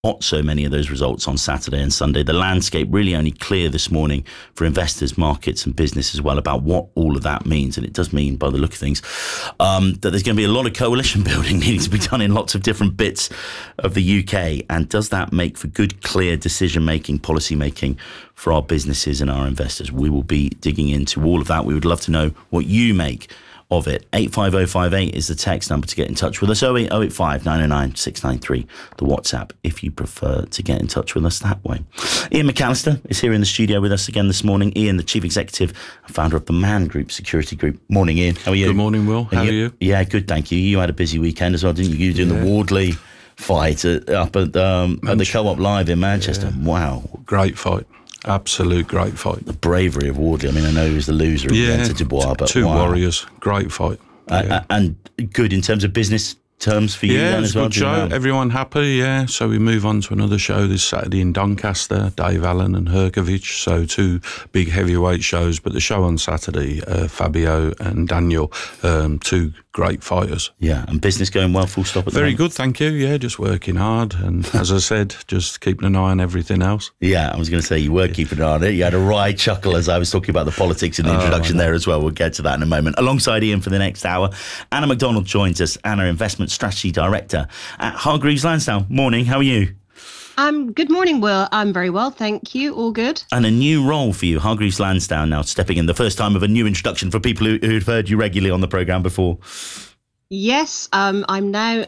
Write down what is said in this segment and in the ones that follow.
not so many of those results on Saturday and Sunday. The landscape really only clear this morning for investors, markets and business as well about what all of that means. And it does mean, by the look of things, that there's going to be a lot of coalition building needing to be done in lots of different bits of the UK. And does that make for good, clear decision-making, policy-making for our businesses and our investors? We will be digging into all of that. We would love to know what you make of it. 85058 is the text number to get in touch with us. 08085 909 693, the WhatsApp, if you prefer to get in touch with us that way. Ian McAllister is here in the studio with us again this morning. Ian, the Chief Executive and founder of the Man Group Security Group. Morning, Ian. How are you? Good morning, Will. How are you? Yeah, good, thank you. You had a busy weekend as well, didn't you? You were doing the Wardley fight up at the Co-op Live in Manchester. Yeah. Wow. Great fight. Absolute great fight. The bravery of Wardley. I mean, I know he was the loser against Dubois, but two warriors. Great fight. And good in terms of business terms for you then as well? Yeah, it's a good show. Everyone happy, yeah. So we move on to another show this Saturday in Doncaster, Dave Allen and Herkovich. So two big heavyweight shows, but the show on Saturday, Fabio and Daniel, two great fighters. Yeah, and business going well, full stop at the moment? Very good, thank you. Yeah, just working hard. And as I said, just keeping an eye on everything else. Yeah, I was going to say you were keeping an eye on it. You had a wry chuckle as I was talking about the politics in the introduction there as well. We'll get to that in a moment. Alongside Ian for the next hour, Anna McDonald joins us, Anna, Investment Strategy Director at Hargreaves Lansdown. Morning, how are you? Good morning, Will. I'm very well, thank you. All good. And a new role for you, Hargreaves Lansdown now stepping in. The first time of a new introduction for people who've heard you regularly on the programme before. Yes, I'm now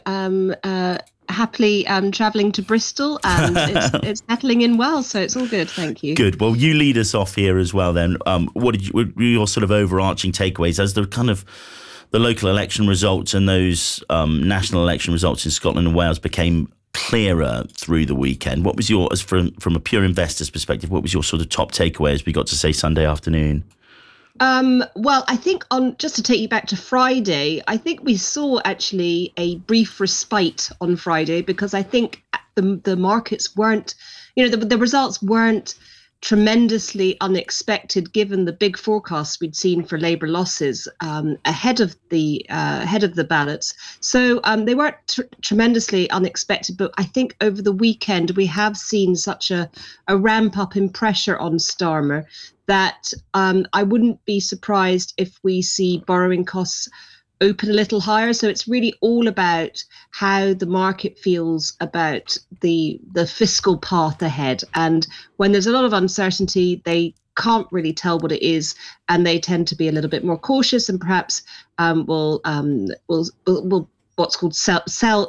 happily travelling to Bristol, and it's settling in well, so it's all good, thank you. Good. Well, you lead us off here as well then. What were your sort of overarching takeaways as the kind of the local election results and those national election results in Scotland and Wales became clearer through the weekend? What was your, as from a pure investor's perspective, what was your sort of top takeaway as we got to say Sunday afternoon? Well, I think just to take you back to Friday, I think we saw actually a brief respite on Friday because I think the markets weren't, the results weren't tremendously unexpected given the big forecasts we'd seen for Labour losses ahead of the ballots. So they weren't tremendously unexpected, but I think over the weekend we have seen such a ramp up in pressure on Starmer that I wouldn't be surprised if we see borrowing costs open a little higher. So it's really all about how the market feels about the fiscal path ahead. And when there's a lot of uncertainty, they can't really tell what it is, and they tend to be a little bit more cautious and perhaps will what's called sell.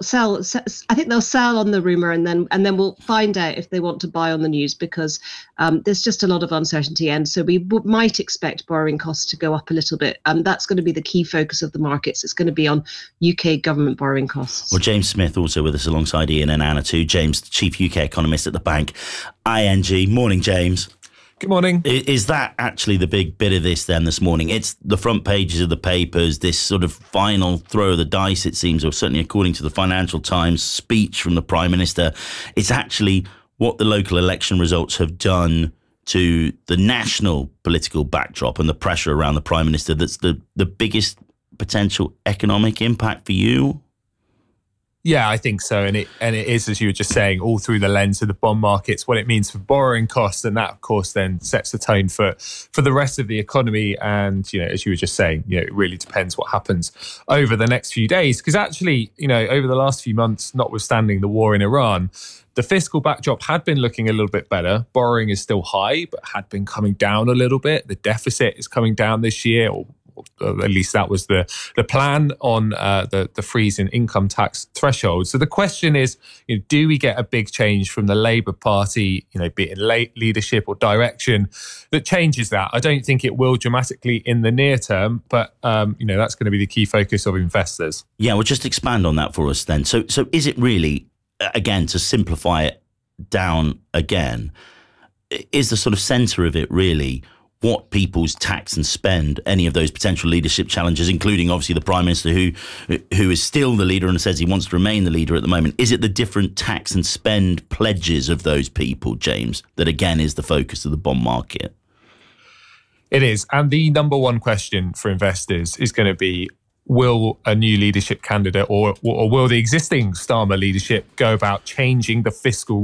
I think they'll sell on the rumor, and then we'll find out if they want to buy on the news because there's just a lot of uncertainty, and so we might expect borrowing costs to go up a little bit. That's going to be the key focus of the markets. It's going to be on UK government borrowing costs. Well, James Smith also with us alongside Ian and Anna too. James, the Chief UK Economist at the bank ING. Morning, James. Good morning. Is that actually the big bit of this then this morning? It's the front pages of the papers, this sort of final throw of the dice, it seems, or certainly according to the Financial Times speech from the Prime Minister. It's actually what the local election results have done to the national political backdrop and the pressure around the Prime Minister that's the biggest potential economic impact for you? Yeah, I think so. And it is, as you were just saying, all through the lens of the bond markets, what it means for borrowing costs. And that, of course, then sets the tone for the rest of the economy. And, as you were just saying, it really depends what happens over the next few days. Because actually, over the last few months, notwithstanding the war in Iran, the fiscal backdrop had been looking a little bit better. Borrowing is still high, but had been coming down a little bit. The deficit is coming down this year, or at least that was the plan on the freeze in income tax threshold. So the question is, do we get a big change from the Labour Party, be it in leadership or direction, that changes that? I don't think it will dramatically in the near term, but that's going to be the key focus of investors. Yeah, well, just expand on that for us then. So is it really, again, to simplify it down again, is the sort of centre of it really what people's tax and spend, any of those potential leadership challenges, including obviously the Prime Minister who is still the leader and says he wants to remain the leader at the moment? Is it the different tax and spend pledges of those people, James, that again is the focus of the bond market? It is. And the number one question for investors is going to be, will a new leadership candidate or will the existing Starmer leadership go about changing the fiscal